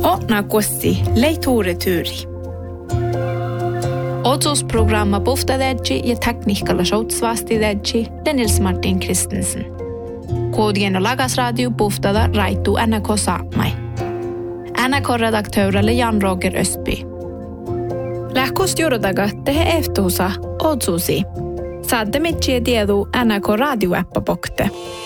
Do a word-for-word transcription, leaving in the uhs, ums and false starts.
Ona kossi leituure tyyri. Otsosprogramma Buftadedji ja tekniikalla shoutsvastidedji Nils Martin Kristensen. Koodien og lagasradio Buftada Raitu N R K Saamai. N R K-redaktöörelle Jan Roger Östby. Lähkost juurdaga tehe eftuusa Otsusi. Saadde mitjiä tiedu N R K radioäppä pokte.